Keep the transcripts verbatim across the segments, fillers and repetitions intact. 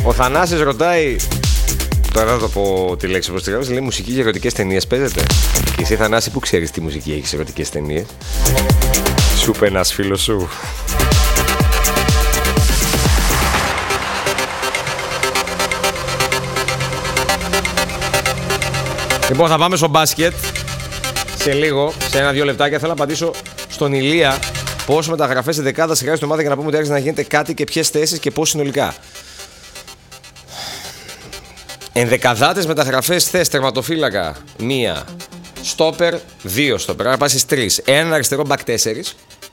Ο Θανάσης ρωτάει. Τώρα θα το πω τη λέξη όπως τη γράφεις. Λέει μουσική για ερωτικές ταινίες παίζεται. Και εσύ Θανάση που ξέρεις τι μουσική έχεις ερωτικές ταινίες? Σου είπε ένας φίλος σου. Λοιπόν, θα πάμε στο μπάσκετ σε λίγο, σε ένα-δύο λεπτάκια. Θέλω να απαντήσω στον Ηλία πόσο μεταγραφές σε δεκάδα χρειάζεται ομάδα για να πούμε ότι άρχισε να γίνεται κάτι και ποιες θέσεις και πώς συνολικά. Ενδεκαδάτες μεταγραφές θες τερματοφύλακα μία, στόπερ δύο στόπερ, άρα πάσεις τρεις, ένα αριστερό μπακ τέσσερις,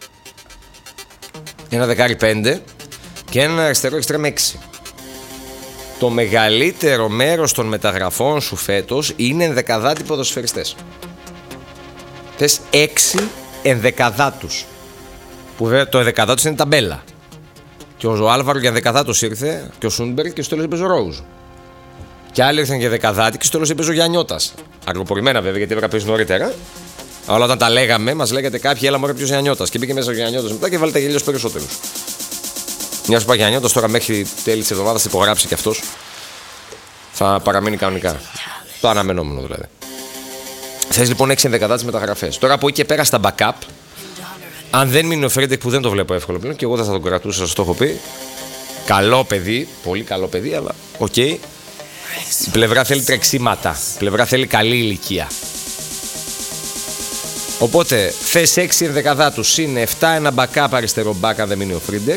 ένα δεκάρι πέντε και ένα αριστερό εξτρέμ έξι. Το μεγαλύτερο μέρος των μεταγραφών σου φέτος είναι ενδεκαδάτοι ποδοσφαιριστές. Θες έξι ενδεκαδάτους. Που βέβαια το ενδεκαδάτος είναι ταμπέλα. Και ο Άλβαρο για ενδεκαδάτος ήρθε και ο Σούντμπεργκ και στο τέλος έπαιζε ο Ρόουζ. Και άλλοι ήρθαν για δεκαδάτη και στο τέλος έπαιζε ο Γιαννιώτας. Αργοπορημένα βέβαια γιατί έπρεπε να παίζει νωρίτερα. Αλλά όταν τα λέγαμε, μας λέγατε κάποιοι, έλα μωρέ ποιος Γιαννιώτας. Και μπήκε μέσα ο Γιαννιώτας μετά και βάλε τα γελίως περισσότερους. Μια σου πάει Γιαννιώτας τώρα μέχρι τέλη της εβδομάδας θα υπογράψει και αυτός. Θα παραμείνει κανονικά. Το αναμενόμενο δηλαδή. Θες λοιπόν έξι ενδεκαδάτες μεταγραφές. Τώρα από εκεί και πέρα στα backup, αν δεν μείνει ο Φρέντεκ που δεν το βλέπω εύκολο πλέον και εγώ δεν θα τον κρατούσα, σας το έχω πει. Καλό παιδί, πολύ καλό παιδί, αλλά οκ. Okay. Η πλευρά θέλει τρεξίματα. Η πλευρά θέλει καλή ηλικία. Οπότε θες έξι ενδεκαδάτους είναι επτά ένα backup αριστερό back αν δεν μείνει ο Φρέντεκ.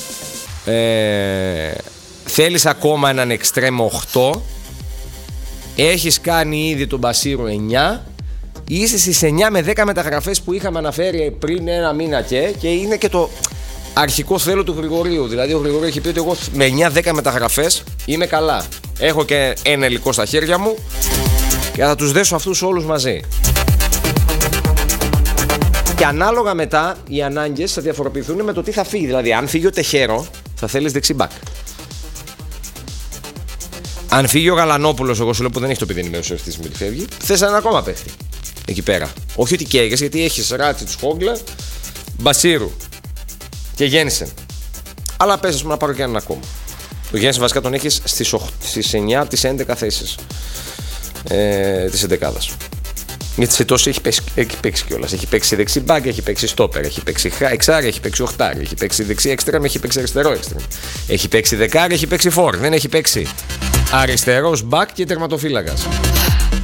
Ε, θέλεις ακόμα έναν εξτρέμ οκτώ. Έχεις κάνει ήδη τον Μπασίρο εννιά. Είσαι στις εννιά με δέκα μεταγραφές που είχαμε αναφέρει πριν ένα μήνα και, και είναι και το αρχικό θέλω του Γρηγορίου. Δηλαδή ο Γρηγορίου έχει πει ότι εγώ με εννιά δέκα μεταγραφές είμαι καλά. Έχω και ένα υλικό στα χέρια μου και θα τους δέσω αυτούς όλους μαζί. Και ανάλογα μετά οι ανάγκες θα διαφοροποιηθούν με το τι θα φύγει. Δηλαδή αν φύγει ο Τεχέρο θα θέλεις δεξιμπάκ. Αν φύγει ο Γαλανόπουλος, εγώ σου λέω που δεν έχει το παιδί ενημέρωση αυτή τη στιγμή ότι φεύγει, θες έναν ακόμα παίχτη εκεί πέρα. Όχι ότι καίγες, γιατί έχεις Ράτσι, Χόγκλα, Μπασίρου και Γένσεν. Αλλά πες να πάρω και έναν ακόμα. Το Γένσεν βασικά τον έχεις στις, οκτώ, στις εννιά από τις έντεκα θέσεις ε, της εντεκάδας. Γιατί σε τόσο έχει παίξει, έχει παίξει κιόλας. Έχει παίξει δεξί μπακ, έχει παίξει στόπερ, έχει παίξει εξάρι, έχει παίξει οχτάρι, έχει παίξει δεξί εξτρέμ, έχει παίξει αριστερό εξτρέμ. Έχει παίξει δεκάρι, έχει παίξει φορ. Δεν έχει παίξει αριστερός μπακ και τερματοφύλακας.